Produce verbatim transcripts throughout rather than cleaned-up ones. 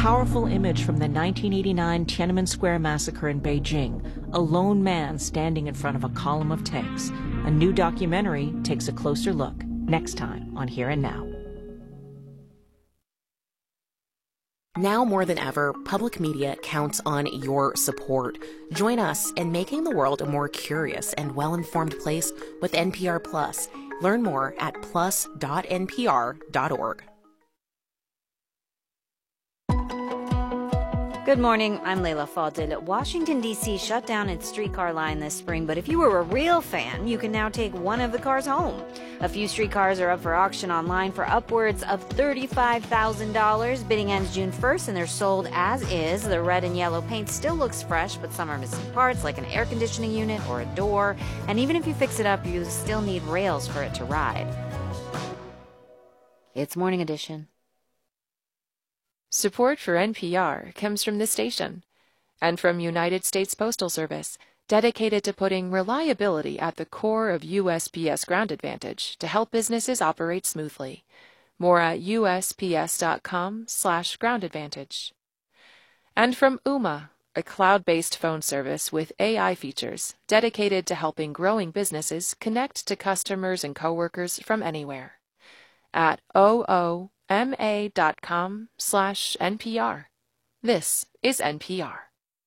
powerful image from the nineteen eighty-nine Tiananmen Square massacre in Beijing, a lone man standing in front of a column of tanks. A new documentary takes a closer look next time on Here and Now. Now more than ever, public media counts on your support. Join us in making the world a more curious and well-informed place with N P R Plus. Learn more at plus dot n p r dot org. Good morning, I'm Layla Fadil. Washington, D C shut down its streetcar line this spring, but if you were a real fan, you can now take one of the cars home. A few streetcars are up for auction online for upwards of thirty-five thousand dollars. Bidding ends June first, and they're sold as is. The red and yellow paint still looks fresh, but some are missing parts like an air conditioning unit or a door. And even if you fix it up, you still need rails for it to ride. It's Morning Edition. Support for N P R comes from this station and from United States Postal Service, dedicated to putting reliability at the core of U S P S Ground Advantage to help businesses operate smoothly. More at U S P S dot com slash ground advantage. And from Ooma, a cloud-based phone service with A I features dedicated to helping growing businesses connect to customers and coworkers from anywhere. At O O M A dot com slash N P R. This is N P R.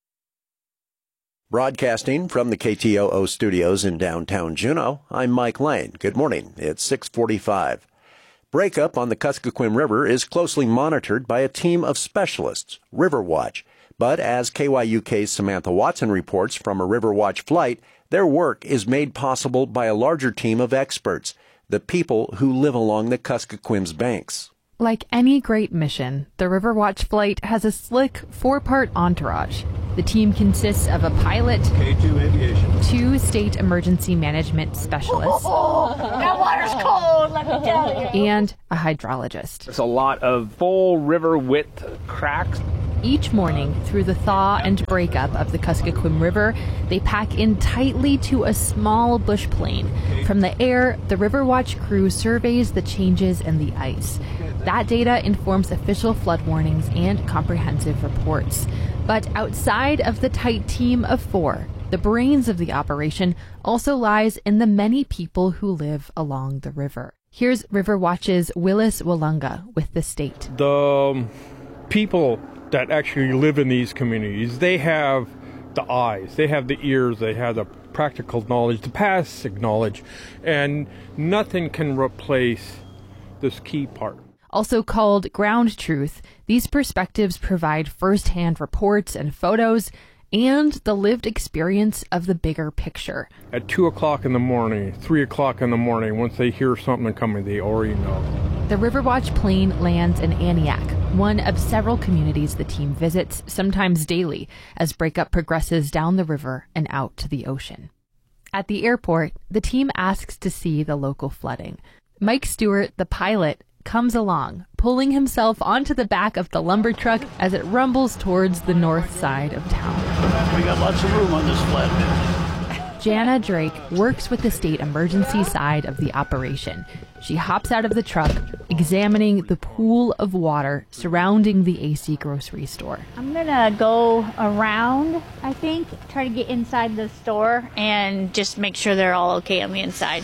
Broadcasting from the K T O O studios in downtown Juneau, I'm Mike Lane. Good morning. It's six forty-five. Breakup on the Kuskokwim River is closely monitored by a team of specialists, Riverwatch. But as K Y U K's Samantha Watson reports from a Riverwatch flight, their work is made possible by a larger team of experts, the people who live along the Kuskokwim's banks. Like any great mission, the Riverwatch flight has a slick four-part entourage. The team consists of a pilot, K two Aviation, two state emergency management specialists, oh, that water's cold, let me tell you, and a hydrologist. There's a lot of full river width cracks. Each morning, through the thaw and breakup of the Kuskokwim River, they pack in tightly to a small bush plane. From the air, the Riverwatch crew surveys the changes in the ice. That data informs official flood warnings and comprehensive reports. But outside of the tight team of four, the brains of the operation also lies in the many people who live along the river. Here's Riverwatch's Willis Walunga with the state. The um, people that actually live in these communities, they have the eyes, they have the ears, they have the practical knowledge, the passive knowledge, and nothing can replace this key part. Also called ground truth, these perspectives provide first-hand reports and photos and the lived experience of the bigger picture. At two o'clock in the morning, three o'clock in the morning, once they hear something coming, they already know. The Riverwatch plane lands in Aniak, one of several communities the team visits, sometimes daily, as breakup progresses down the river and out to the ocean. At the airport, the team asks to see the local flooding. Mike Stewart, the pilot, comes along, pulling himself onto the back of the lumber truck as it rumbles towards the north side of town. We got lots of room on this flatbed. Jana Drake works with the state emergency side of the operation. She hops out of the truck, examining the pool of water surrounding the A C grocery store. I'm gonna go around, I think, try to get inside the store and just make sure they're all okay on the inside.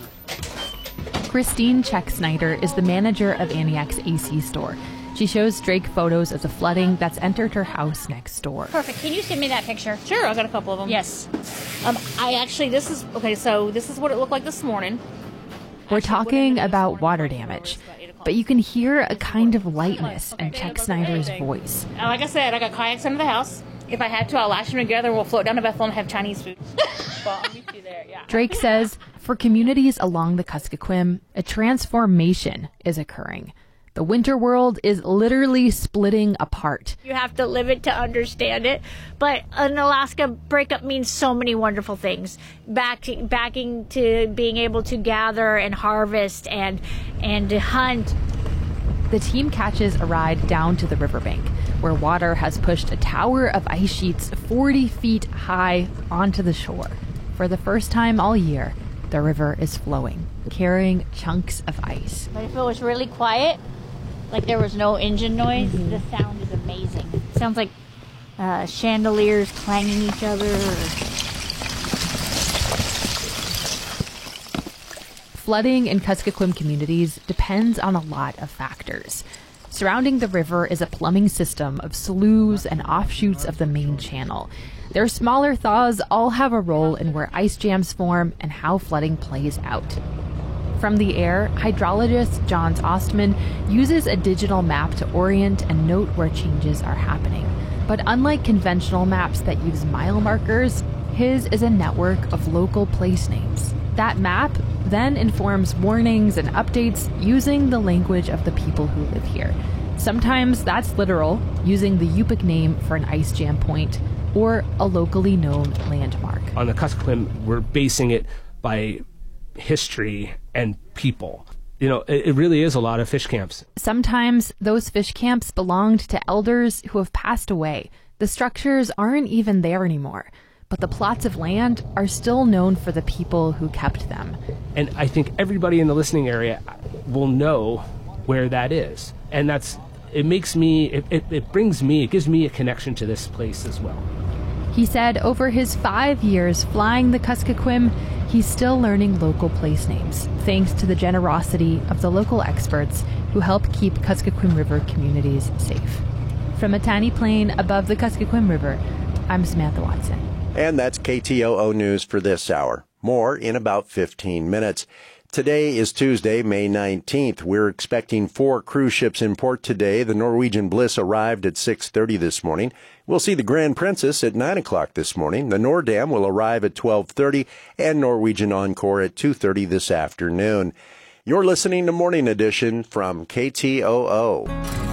Christine Check Snyder is the manager of Aniak's A C store. She shows Drake photos of the flooding that's entered her house next door. Perfect. Can you send me that picture? Sure, I got a couple of them. Yes. Um, I actually, this is, okay, so this is what it looked like this morning. We're talking about water damage, but you can hear a kind of lightness in Check Snyder's voice. Like I said, I got kayaks under the house. If I had to, I'll lash them together and we'll float down to Bethel and have Chinese food. Well, I'll meet you there, yeah. Drake says for communities along the Kuskokwim, a transformation is occurring. The winter world is literally splitting apart. You have to live it to understand it. But an Alaska breakup means so many wonderful things. Back to, backing to being able to gather and harvest and and to hunt. The team catches a ride down to the riverbank, where water has pushed a tower of ice sheets forty feet high onto the shore. For the first time all year, the river is flowing, carrying chunks of ice. But if it was really quiet, like there was no engine noise. Mm-hmm. The sound is amazing. It sounds like uh, chandeliers clanging each other. Or... Flooding in Kuskokwim communities depends on a lot of factors. Surrounding the river is a plumbing system of sloughs and offshoots of the main channel. Their smaller thaws all have a role in where ice jams form and how flooding plays out. From the air, hydrologist Johns Ostman uses a digital map to orient and note where changes are happening. But unlike conventional maps that use mile markers, his is a network of local place names. That map then informs warnings and updates using the language of the people who live here. Sometimes that's literal, using the Yupik name for an ice jam point or a locally known landmark. On the Kuskokwim, we're basing it by history and people. You know, it, it really is a lot of fish camps. Sometimes those fish camps belonged to elders who have passed away. The structures aren't even there anymore. But the plots of land are still known for the people who kept them. And I think everybody in the listening area will know where that is. And that's, it makes me, it, it, it brings me, it gives me a connection to this place as well. He said over his five years flying the Kuskokwim, he's still learning local place names, thanks to the generosity of the local experts who help keep Kuskokwim River communities safe. From a tiny plane above the Kuskokwim River, I'm Samantha Watson. And that's K T O O News for this hour. More in about fifteen minutes. Today is Tuesday, May nineteenth. We're expecting four cruise ships in port today. The Norwegian Bliss arrived at six thirty this morning. We'll see the Grand Princess at nine o'clock this morning. The Nordam will arrive at twelve thirty and Norwegian Encore at two thirty this afternoon. You're listening to Morning Edition from K T O O.